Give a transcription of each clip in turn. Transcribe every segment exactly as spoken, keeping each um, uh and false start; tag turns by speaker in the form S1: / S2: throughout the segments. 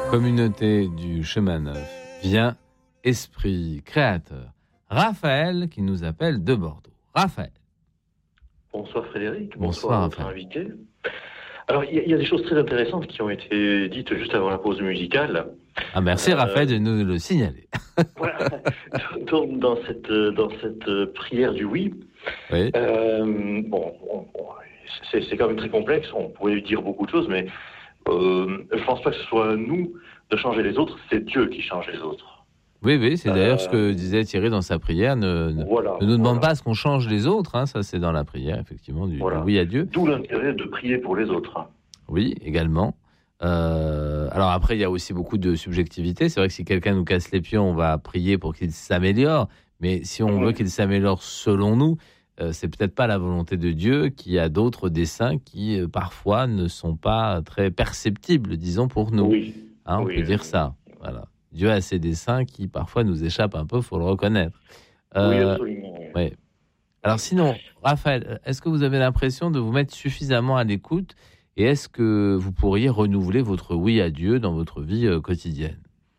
S1: Communauté du chemin neuf, viens, esprit créateur. Raphaël qui nous appelle de Bordeaux. Raphaël.
S2: Bonsoir Frédéric,
S1: bonsoir,
S2: bonsoir à votre invité. Alors il y, y a des choses très intéressantes qui ont été dites juste avant la pause musicale.
S1: Ah merci euh, Raphaël de nous le signaler.
S2: Voilà. Donc, dans cette dans cette prière du oui,
S1: oui.
S2: Euh, bon, bon, bon c'est, c'est quand même très complexe. On pourrait dire beaucoup de choses, mais euh, je pense pas que ce soit à nous de changer les autres. C'est Dieu qui change les autres.
S1: Oui, oui, c'est d'ailleurs euh, ce que disait Thierry dans sa prière. Ne, ne,
S2: voilà,
S1: ne nous demande
S2: voilà.
S1: pas à ce qu'on change les autres. Hein, ça, c'est dans la prière, effectivement, du,
S2: voilà.
S1: du oui à Dieu.
S2: D'où l'intérêt de prier pour les autres.
S1: Oui, également. Euh, alors après, il y a aussi beaucoup de subjectivité. C'est vrai que si quelqu'un nous casse les pieds, on va prier pour qu'il s'améliore. Mais si on oui. veut qu'il s'améliore selon nous, euh, c'est peut-être pas la volonté de Dieu, qui a d'autres desseins qui, euh, parfois, ne sont pas très perceptibles, disons, pour nous.
S2: Oui.
S1: Hein, on
S2: oui,
S1: peut dire
S2: oui.
S1: ça. Voilà. Dieu a ses desseins qui, parfois, nous échappent un peu, il faut le reconnaître.
S2: Euh, oui, absolument. Oui.
S1: Ouais. Alors sinon, Raphaël, est-ce que vous avez l'impression de vous mettre suffisamment à l'écoute et est-ce que vous pourriez renouveler votre oui à Dieu dans votre vie euh, quotidienne ?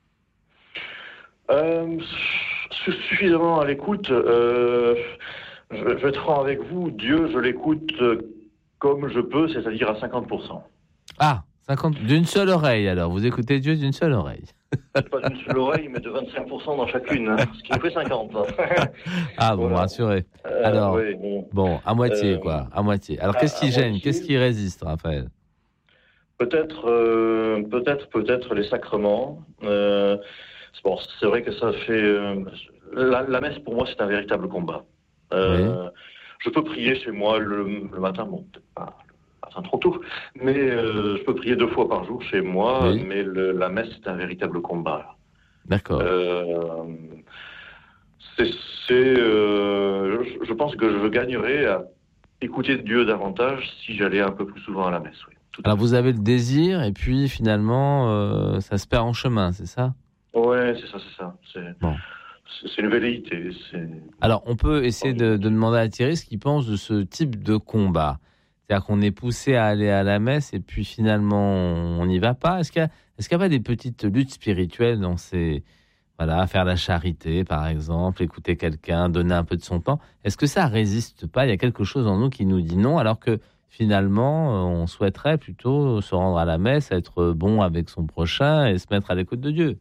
S2: euh, Suffisamment à l'écoute. Euh, je, je vais être franc avec vous. Dieu, je l'écoute comme je peux, c'est-à-dire à cinquante pour cent.
S1: Ah, cinquante d'une seule oreille alors. Vous écoutez Dieu d'une seule oreille.
S2: Pas d'une seule oreille, mais de vingt-cinq pour cent dans chacune, hein, ce qui nous fait cinquante.
S1: Ah, vous voilà. me rassurez. Alors, euh, oui, bon, bon, à moitié, euh, quoi, à moitié. Alors, qu'est-ce qui gêne, moitié, qu'est-ce qui résiste, Raphaël ?
S2: Peut-être, euh, peut-être, peut-être les sacrements. Euh, bon, c'est vrai que ça fait... Euh, la, la messe, pour moi, c'est un véritable combat. Euh, oui. Je peux prier chez moi le, le matin, bon, peut-être pas... Enfin, trop tôt, mais euh, je peux prier deux fois par jour chez moi, oui. mais le, la messe, c'est un véritable combat.
S1: D'accord.
S2: Euh, c'est, c'est, euh, je, je pense que je gagnerais à écouter Dieu davantage si j'allais un peu plus souvent à la messe. Oui,
S1: alors, vous avez le désir, et puis finalement, euh, ça se perd en chemin, c'est ça ?
S2: Ouais, c'est ça, c'est ça. C'est,
S1: bon.
S2: c'est, c'est une velléité. C'est...
S1: Alors, on peut essayer de, de demander à Thierry ce qu'il pense de ce type de combat. C'est-à-dire qu'on est poussé à aller à la messe et puis finalement on n'y va pas. Est-ce qu'il y a, est-ce qu'il n'y a pas des petites luttes spirituelles dans ces, voilà, faire la charité par exemple, écouter quelqu'un, donner un peu de son temps. Est-ce que ça résiste pas ? Il y a quelque chose en nous qui nous dit non, alors que finalement on souhaiterait plutôt se rendre à la messe, être bon avec son prochain et se mettre à l'écoute de Dieu.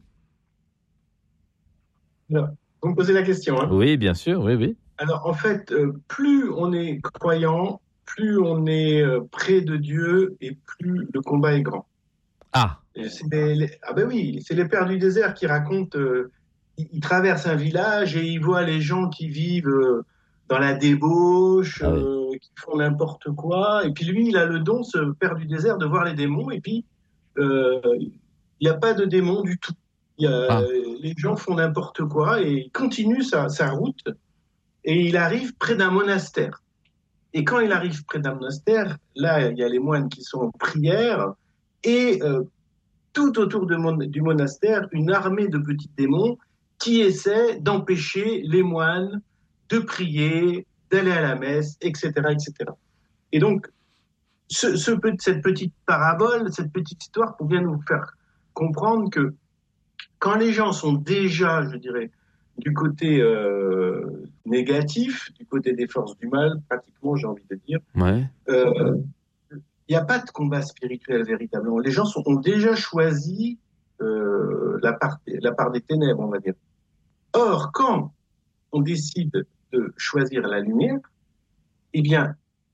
S3: Alors, vous me posez la question, hein ?
S1: Oui, bien sûr, oui, oui.
S3: Alors en fait, euh, plus on est croyant, plus on est près de Dieu et plus le combat est grand.
S1: Ah,
S3: c'est les, les, ah ben oui, c'est les pères du désert qui racontent, euh, ils, ils traversent un village et ils voient les gens qui vivent euh, dans la débauche, ah oui. euh, qui font n'importe quoi. Et puis lui, il a le don, ce père du désert, de voir les démons. Et puis, euh, il n'y a pas de démons du tout. Il y a, ah. Les gens font n'importe quoi et il continue sa, sa route et il arrive près d'un monastère. Et quand il arrive près d'un monastère, là, il y a les moines qui sont en prière, et euh, tout autour de mon, du monastère, une armée de petits démons qui essaient d'empêcher les moines de prier, d'aller à la messe, et cetera, et cetera. Et donc, ce, ce, cette petite parabole, cette petite histoire, pour bien nous faire comprendre que quand les gens sont déjà, je dirais, du côté euh, négatif, du côté des forces du mal, pratiquement, j'ai envie de dire,
S1: ouais.
S3: euh, il n'y a pas de combat spirituel véritablement. Les gens sont, ont déjà choisi euh, la, part, la part des ténèbres, on va dire. Or, quand on décide de choisir la lumière, eh bien,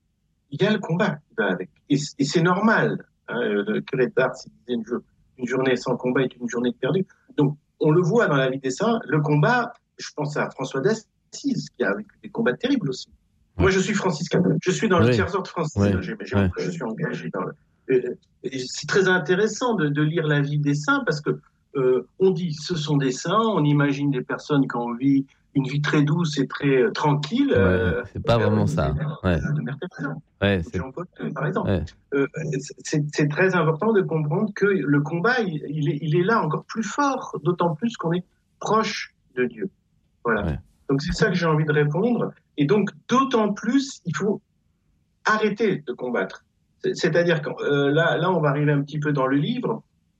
S3: il y a le combat qui va avec. Et, et c'est normal. Hein, le curé d'Ars disait une, une journée sans combat est une journée perdue. Donc, on le voit dans la vie des saints, le combat, je pense à François d'Assise, qui a vécu des combats terribles aussi. Ouais. Moi, je suis franciscain. Je suis dans oui. le tiers-ordre franciscain. Ouais. J'ai, j'ai, ouais. Je suis engagé dans le... Euh, c'est très intéressant de, de lire la vie des saints parce que euh, on dit ce sont des saints, on imagine des personnes qui ont vie, une vie très douce et très euh, tranquille.
S1: Ouais,
S3: euh,
S1: c'est pas vraiment ça. Ouais.
S3: De Mère Teresa.
S1: Ouais, c'est...
S3: Jean-Paul, par exemple. Ouais. Euh, c'est, c'est très important de comprendre que le combat, il, il, est, il est là encore plus fort, d'autant plus qu'on est proche de Dieu. Voilà. Ouais. Donc c'est ça que j'ai envie de répondre. Et donc d'autant plus, il faut arrêter de combattre. C'est, c'est-à-dire que euh, là, là, on va arriver un petit peu dans le livre.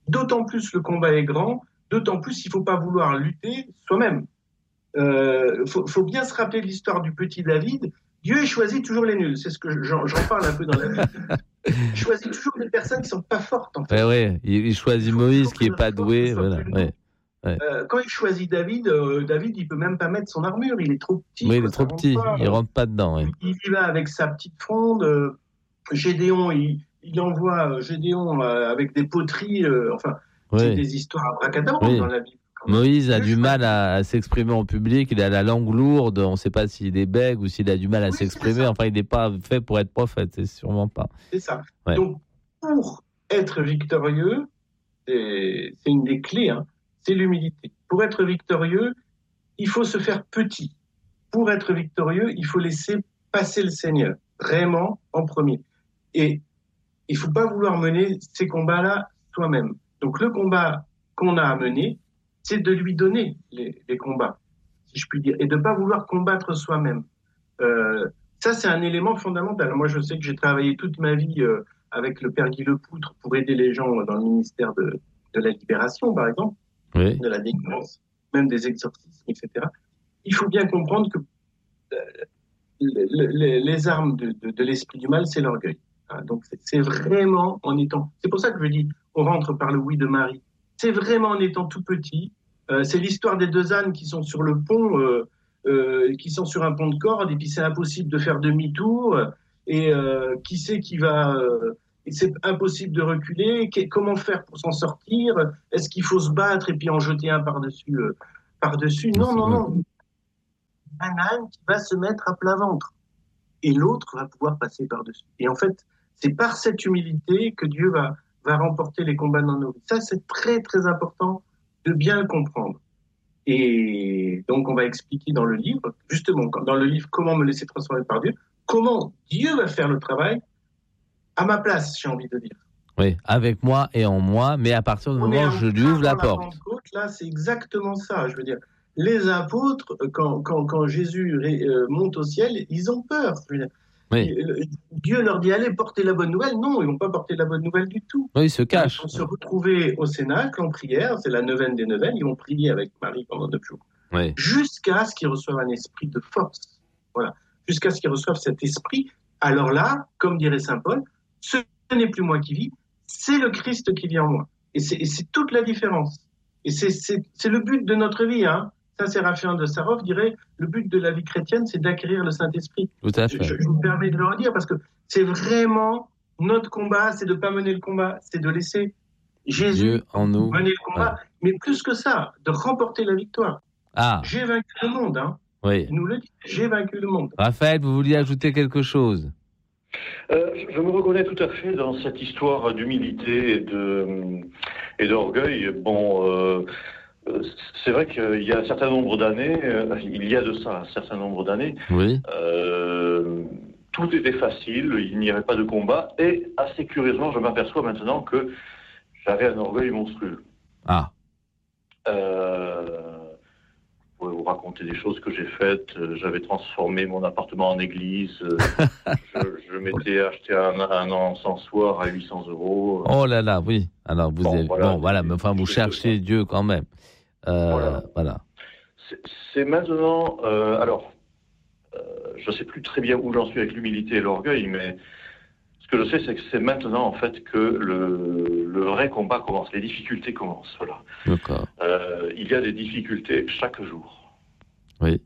S3: d'autant plus le combat est grand, d'autant plus il ne faut pas vouloir lutter soi-même. Il euh, faut, faut bien se rappeler de l'histoire du petit David. Dieu choisit toujours les nuls. C'est ce que j'en, j'en parle un peu dans la Bible. Il choisit toujours des personnes qui ne sont pas fortes. En fait.
S1: Ouais, ouais. Il, il choisit Moïse qui n'est pas doué. Voilà. Ouais.
S3: Ouais. Euh, quand il choisit David, euh, David, il peut même pas mettre son armure. Il est trop petit.
S1: Oui,
S3: quoi,
S1: il est trop petit. Pas, il rentre pas dedans. Ouais.
S3: Il y va avec sa petite fronde. Euh, Gédéon, il, il envoie Gédéon euh, avec des poteries. Euh, enfin, oui. C'est des histoires abracadabrantes oui. dans la Bible.
S1: Moïse a du mal à, à s'exprimer en public, il a la langue lourde, on ne sait pas s'il est bègue ou s'il a du mal à oui, s'exprimer, enfin il n'est pas fait pour être prophète, c'est sûrement pas.
S3: C'est ça. Ouais. Donc pour être victorieux, c'est, c'est une des clés, hein, c'est l'humilité. Pour être victorieux, il faut se faire petit. Pour être victorieux, il faut laisser passer le Seigneur, vraiment en premier. Et il ne faut pas vouloir mener ces combats-là soi-même. Donc le combat qu'on a à mener, c'est de lui donner les, les combats, si je puis dire, et de ne pas vouloir combattre soi-même. Euh, ça, c'est un élément fondamental. Moi, je sais que j'ai travaillé toute ma vie euh, avec le Père Guy Lepoutre pour aider les gens dans le ministère de, de la libération, par exemple, oui. de la délivrance, même des exorcismes, et cetera. Il faut bien comprendre que euh, le, le, les armes de, de, de l'esprit du mal, c'est l'orgueil. Hein, donc, c'est, c'est vraiment en étant... C'est pour ça que je dis, on rentre par le oui de Marie. C'est vraiment en étant tout petit. Euh, c'est l'histoire des deux ânes qui sont sur le pont, euh, euh, qui sont sur un pont de corde, et puis c'est impossible de faire demi-tour. Et euh, qui sait qui va... Euh, et c'est impossible de reculer. Qu- comment faire pour s'en sortir? Est-ce qu'il faut se battre et puis en jeter un par-dessus euh, par-dessus? Non, non, non. Un âne qui va se mettre à plat ventre. Et l'autre va pouvoir passer par-dessus. Et en fait, c'est par cette humilité que Dieu va... va remporter les combats dans nos vies. Ça, c'est très, très important de bien le comprendre. Et donc, on va expliquer dans le livre, justement, dans le livre « Comment me laisser transformer par Dieu », comment Dieu va faire le travail à ma place, j'ai envie de dire.
S1: Oui, avec moi et en moi, mais à partir du on moment où je lui ouvre la porte. La
S3: Pentecôte, là, c'est exactement ça. Je veux dire, les apôtres, quand, quand, quand Jésus monte au ciel, ils ont peur. Je veux dire, oui. Dieu leur dit allez porter la bonne nouvelle. Non, ils vont pas porter la bonne nouvelle du tout.
S1: Oui, ils se cachent.
S3: Ils vont se retrouver au Cénacle en prière. C'est la neuvaine des neuvaines. Ils vont prier avec Marie pendant neuf jours. Oui. Jusqu'à ce qu'ils reçoivent un esprit de force. Voilà. Jusqu'à ce qu'ils reçoivent cet esprit. Alors là, comme dirait saint Paul, ce n'est plus moi qui vis, c'est le Christ qui vit en moi. Et c'est, et c'est toute la différence. Et c'est, c'est, c'est le but de notre vie, hein. Saint Séraphin de Sarov dirait le but de la vie chrétienne, c'est d'acquérir le Saint-Esprit.
S1: Tout à fait.
S3: Je, je me permets de le redire parce que c'est vraiment notre combat, c'est de ne pas mener le combat, c'est de laisser Jésus
S1: Dieu en nous
S3: mener le combat. Ouais. Mais plus que ça, de remporter la victoire.
S1: Ah.
S3: J'ai vaincu le monde. Hein.
S1: Oui.
S3: Il nous le dit, j'ai vaincu le monde.
S1: Raphaël, vous vouliez ajouter quelque chose?
S2: Euh, je me reconnais tout à fait dans cette histoire d'humilité et, de, et d'orgueil. Bon, euh, c'est vrai qu'il y a un certain nombre d'années, euh, il y a de ça un certain nombre d'années,
S1: oui.
S2: euh, tout était facile, il n'y avait pas de combat, et assez curieusement, je m'aperçois maintenant que j'avais un orgueil monstrueux.
S1: Ah.
S2: Euh, je pourrais vous raconter des choses que j'ai faites. J'avais transformé mon appartement en église. je, je m'étais acheté un, un encensoir à huit cents euros.
S1: Oh là là, oui. Alors vous bon, avez... voilà, bon, voilà, mais enfin vous cherchez Dieu quand même. Euh, voilà. voilà.
S2: C'est, c'est maintenant. Euh, alors, euh, je ne sais plus très bien où j'en suis avec l'humilité et l'orgueil, mais ce que je sais, c'est que c'est maintenant en fait que le, le vrai combat commence, les difficultés commencent. Voilà.
S1: D'accord.
S2: Euh, il y a des difficultés chaque jour.
S1: Oui.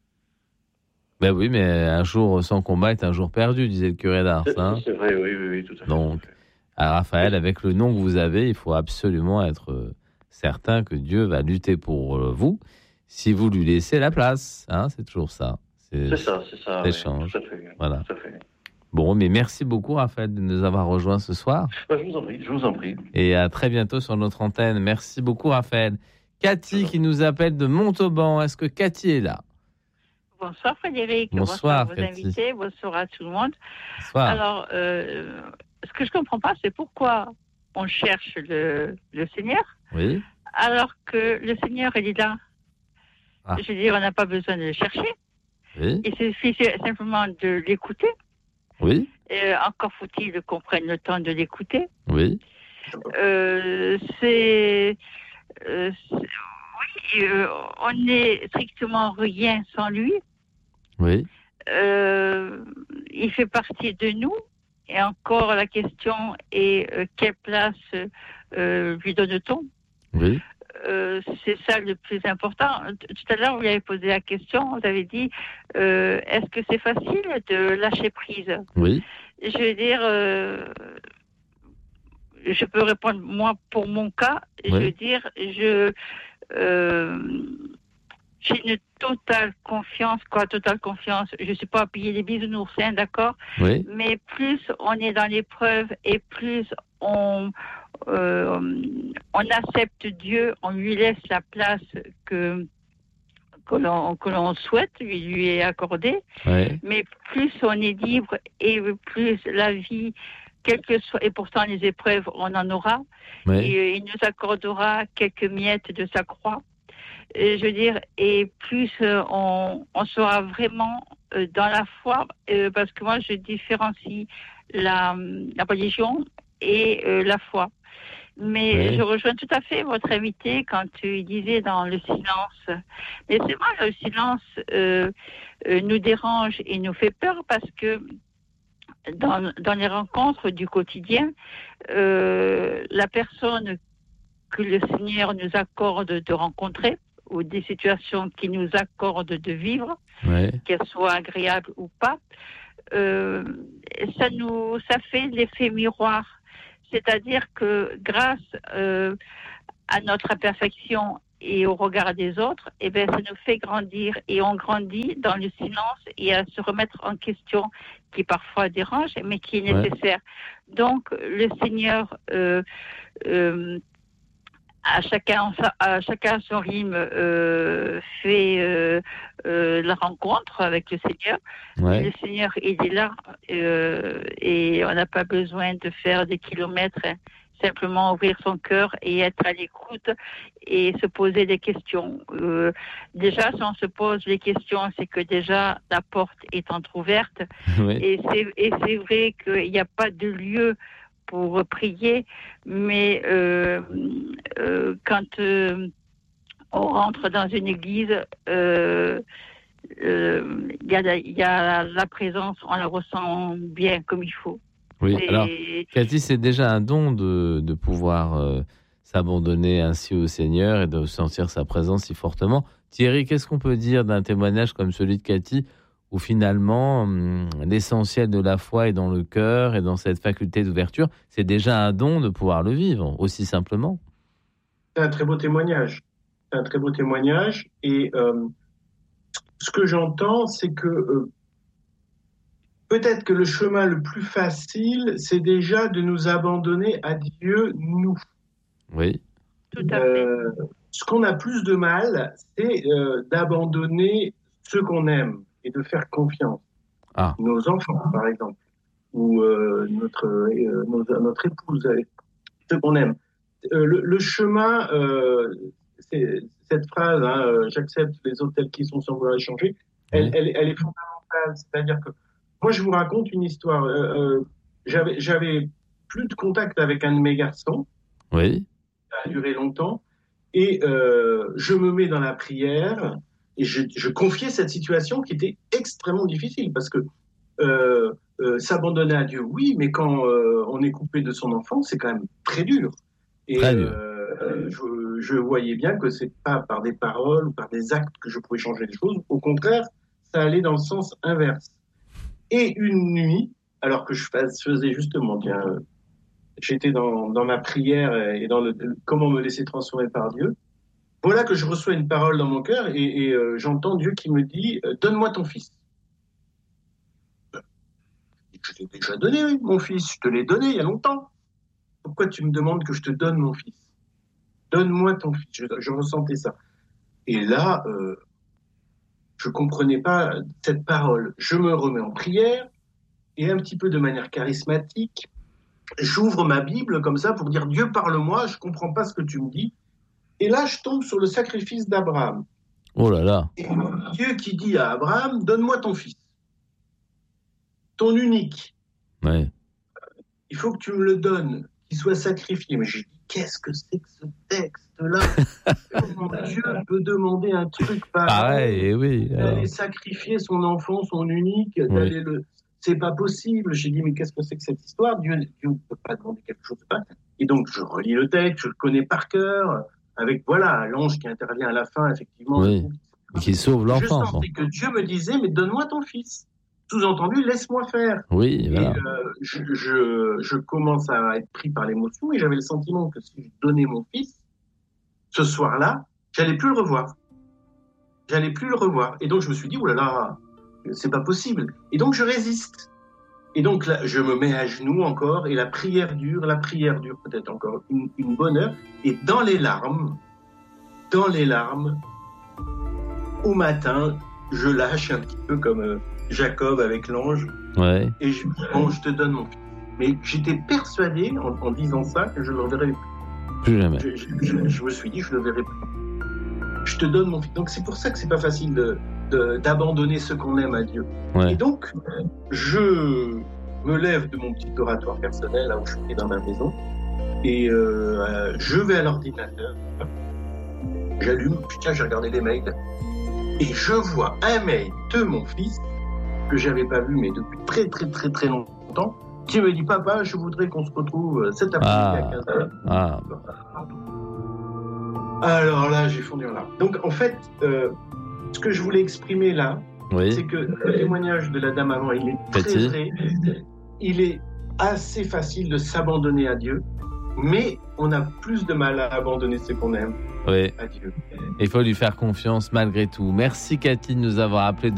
S1: Ben oui, mais un jour sans combat est un jour perdu, disait le curé d'Ars.
S2: C'est,
S1: hein.
S2: c'est vrai, oui, oui, oui, tout à fait.
S1: Donc, à Raphaël, avec le nom que vous avez, il faut absolument être certain que Dieu va lutter pour vous si vous lui laissez la place. Hein, c'est toujours ça.
S2: C'est, c'est ça, c'est ça.
S1: L'échange.
S2: Oui, tout à fait.
S1: Voilà.
S2: Tout à fait.
S1: Bon, mais merci beaucoup, Raphaël, de nous avoir rejoints ce soir.
S2: Ben, je vous en prie, je vous en prie.
S1: Et à très bientôt sur notre antenne. Merci beaucoup, Raphaël. Cathy qui nous appelle de Montauban. Est-ce que Cathy est là?
S4: Bonsoir Frédéric.
S1: Bonsoir,
S4: bonsoir à vos invités. Bonsoir à tout le monde.
S1: Bonsoir.
S4: Alors, euh, ce que je ne comprends pas, c'est pourquoi on cherche le, le Seigneur,
S1: oui.
S4: alors que le Seigneur, il est là. Ah. Je veux dire, on n'a pas besoin de le chercher.
S1: Oui.
S4: Il suffit simplement de l'écouter.
S1: Oui.
S4: Et encore faut-il qu'on prenne le temps de l'écouter.
S1: Oui.
S4: Euh, c'est, euh, c'est- oui, euh, on n'est strictement rien sans lui.
S1: Oui.
S4: Euh, il fait partie de nous. Et encore, la question est euh, quelle place euh, lui donne-t-on?
S1: Oui.
S4: Euh, c'est ça le plus important. Tout à l'heure, vous avez posé la question, vous avez dit, euh, est-ce que c'est facile de lâcher prise?
S1: Oui.
S4: Je veux dire, euh, je peux répondre, moi, pour mon cas,
S1: Oui.
S4: je veux dire, je, euh, j'ai une totale confiance, quoi, totale confiance. Je ne suis pas à payer des bisounours, hein, d'accord?
S1: Oui.
S4: Mais plus on est dans l'épreuve et plus on, euh, on accepte Dieu, on lui laisse la place que, que, l'on, que l'on souhaite lui, lui est accordée.
S1: Oui.
S4: Mais plus on est libre et plus la vie, quelles que soient, et pourtant les épreuves, on en aura.
S1: Oui.
S4: Et il nous accordera quelques miettes de sa croix. Et je veux dire, et plus euh, on, on sera vraiment euh, dans la foi, euh, parce que moi je différencie la, la religion et euh, la foi. Mais
S1: Oui.
S4: je rejoins tout à fait votre invité quand il disait dans le silence. Mais c'est vrai, le silence euh, euh, nous dérange et nous fait peur parce que dans, dans les rencontres du quotidien, euh, la personne que le Seigneur nous accorde de rencontrer, ou des situations qu'il nous accorde de vivre,
S1: Oui.
S4: qu'elles soient agréables ou pas, euh, ça nous, ça fait l'effet miroir. C'est-à-dire que grâce euh, à notre imperfection et au regard des autres, eh bien, ça nous fait grandir et on grandit dans le silence et à se remettre en question qui parfois dérange, mais qui est nécessaire. Ouais. Donc, le Seigneur euh, euh, à chacun, à chacun son rythme euh, fait euh, euh, la rencontre avec le Seigneur.
S1: Ouais.
S4: Le Seigneur, il est là euh, et on n'a pas besoin de faire des kilomètres, hein. Simplement ouvrir son cœur et être à l'écoute et se poser des questions. Euh, déjà, si on se pose les questions, c'est que déjà la porte est entrouverte.
S1: Oui.
S4: Et c'est, et c'est vrai qu'il n'y a pas de lieu pour prier, mais euh, euh, quand euh, on rentre dans une église, euh, euh, y a, y a la présence, on la ressent bien comme il faut.
S1: Oui,
S4: c'est...
S1: alors, Cathy, c'est déjà un don de, de pouvoir euh, s'abandonner ainsi au Seigneur et de sentir sa présence si fortement. Thierry, qu'est-ce qu'on peut dire d'un témoignage comme celui de Cathy, où finalement, hum, l'essentiel de la foi est dans le cœur et dans cette faculté d'ouverture? C'est déjà un don de pouvoir le vivre, aussi simplement.
S3: C'est un très beau témoignage. C'est un très beau témoignage. Et euh, ce que j'entends, c'est que euh, peut-être que le chemin le plus facile, c'est déjà de nous abandonner à Dieu, nous.
S1: Oui.
S4: Tout à fait.
S3: Euh, ce qu'on a plus de mal, c'est euh, d'abandonner ceux qu'on aime et de faire confiance.
S1: Ah.
S3: Nos enfants, par exemple, ou euh, notre, euh, nos, notre épouse, ceux qu'on aime. Euh, le, le chemin, euh, c'est, cette phrase, hein, euh, j'accepte les autres tels qu'ils sont sans vouloir les changer, elle,
S1: Oui.
S3: elle, elle est fondamentale. C'est-à-dire que moi, je vous raconte une histoire. Euh, euh, j'avais, j'avais plus de contact avec un de mes garçons.
S1: Oui.
S3: Ça a duré longtemps. Et euh, je me mets dans la prière et je, je confiais cette situation qui était extrêmement difficile parce que euh, euh, s'abandonner à Dieu, oui, mais quand euh, on est coupé de son enfant, c'est quand même très dur. Et
S1: Très dur.
S3: euh, je, je voyais bien que c'est pas par des paroles ou par des actes que je pouvais changer les choses. Au contraire, ça allait dans le sens inverse. Et une nuit, alors que je faisais justement, tiens, j'étais dans, dans ma prière et dans le, comment me laisser transformer par Dieu. Voilà que je reçois une parole dans mon cœur et, et euh, j'entends Dieu qui me dit euh, « Donne-moi ton fils ». Je t'ai déjà donné, mon fils, je te l'ai donné il y a longtemps. Pourquoi tu me demandes que je te donne mon fils? Donne-moi ton fils. Je, je ressentais ça. Et là, euh, je comprenais pas cette parole. Je me remets en prière et un petit peu de manière charismatique, j'ouvre ma Bible comme ça pour dire Dieu parle-moi, je comprends pas ce que tu me dis. Et là, je tombe sur le sacrifice d'Abraham.
S1: Oh là là.
S3: Et Dieu qui dit à Abraham, donne-moi ton fils, ton unique.
S1: Ouais.
S3: Il faut que tu me le donnes, qu'il soit sacrifié. Mais j'ai dit, qu'est-ce que c'est que ce texte-là? Comment Dieu peut demander un truc pareil?
S1: Pareil, oui.
S3: D'aller
S1: Alors...
S3: sacrifier son enfant, son unique, d'aller
S1: oui.
S3: le... C'est pas possible. J'ai dit, mais qu'est-ce que c'est que cette histoire? Dieu, Dieu ne peut pas demander quelque chose de pas. Et donc, je relis le texte, je le connais par cœur, avec, voilà, l'ange qui intervient à la fin, effectivement.
S1: Oui. Qui sauve l'enfant.
S3: Je sentais que Dieu me disait, mais donne-moi ton fils. Sous-entendu, laisse-moi faire.
S1: Oui, voilà.
S3: Et euh, je, je, je commence à être pris par l'émotion et j'avais le sentiment que si je donnais mon fils, ce soir-là, j'allais plus le revoir. J'allais plus le revoir. Et donc, je me suis dit, oulala, là là, c'est pas possible. Et donc, je résiste. Et donc, là, je me mets à genoux encore et la prière dure, la prière dure peut-être encore une, une bonne heure. Et dans les larmes, dans les larmes, au matin, je lâche un petit peu comme euh, Jacob avec l'ange.
S1: Ouais.
S3: Et je dis, bon, je te donne mon fils. Mais j'étais persuadé, en, en disant ça, que je ne le reverrai plus.
S1: Plus jamais.
S3: Je, je, je, je me suis dit, je ne le verrai plus. Je te donne mon fils. Donc, c'est pour ça que c'est pas facile de, de, d'abandonner ce qu'on aime à Dieu.
S1: Ouais.
S3: Et donc, je me lève de mon petit oratoire personnel, là où je suis dans ma maison, et euh, je vais à l'ordinateur, j'allume, putain, j'ai regardé les mails, et je vois un mail de mon fils, que j'avais pas vu, mais depuis très très très très longtemps, qui me dit, papa, je voudrais qu'on se retrouve cet après-midi
S1: ah.
S3: à quinze heures.
S1: Ah.
S3: Alors là, j'ai fondu en larmes. Donc, en fait, euh, ce que je voulais exprimer là,
S1: oui.
S3: c'est que le témoignage de la dame avant, il est très
S1: Petit.
S3: vrai. Il est assez facile de s'abandonner à Dieu, mais on a plus de mal à abandonner ce qu'on aime
S1: Oui.
S3: à Dieu.
S1: Il faut lui faire confiance malgré tout. Merci Cathy de nous avoir appelé.